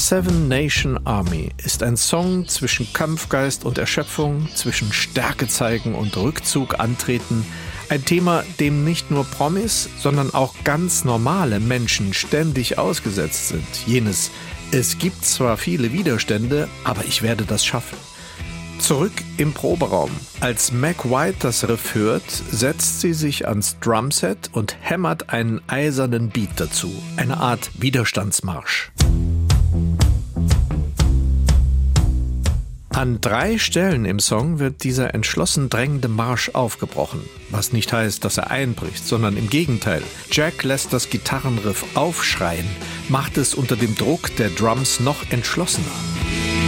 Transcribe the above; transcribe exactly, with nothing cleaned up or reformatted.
Seven Nation Army ist ein Song zwischen Kampfgeist und Erschöpfung, zwischen Stärke zeigen und Rückzug antreten. Ein Thema, dem nicht nur Promis, sondern auch ganz normale Menschen ständig ausgesetzt sind. Jenes: Es gibt zwar viele Widerstände, aber ich werde das schaffen. Zurück im Proberaum. Als Meg White das Riff hört, setzt sie sich ans Drumset und hämmert einen eisernen Beat dazu. Eine Art Widerstandsmarsch. An drei Stellen im Song wird dieser entschlossen drängende Marsch aufgebrochen. Was nicht heißt, dass er einbricht, sondern im Gegenteil. Jack lässt das Gitarrenriff aufschreien, macht es unter dem Druck der Drums noch entschlossener.